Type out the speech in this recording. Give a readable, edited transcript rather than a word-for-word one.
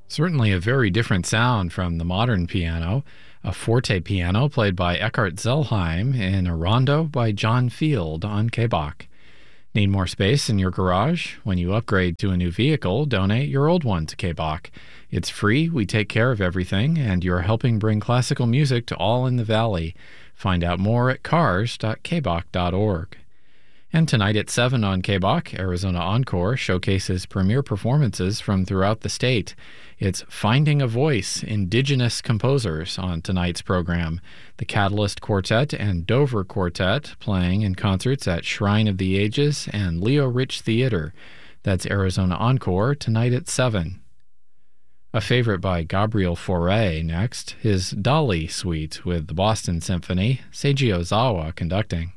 Certainly a very different sound from the modern piano. A forte piano played by Eckhart Zellheim in a rondo by John Field on K-Bach. Need more space in your garage? When you upgrade to a new vehicle, donate your old one to K-Bach. It's free, we take care of everything, and you're helping bring classical music to all in the valley. Find out more at cars.kbach.org. And tonight at 7 on K-Bach, Arizona Encore showcases premier performances from throughout the state. It's Finding a Voice, Indigenous Composers on tonight's program. The Catalyst Quartet and Dover Quartet playing in concerts at Shrine of the Ages and Leo Rich Theater. That's Arizona Encore tonight at 7. A favorite by Gabriel Fauré next, his Dali Suite with the Boston Symphony, Seiji Ozawa conducting.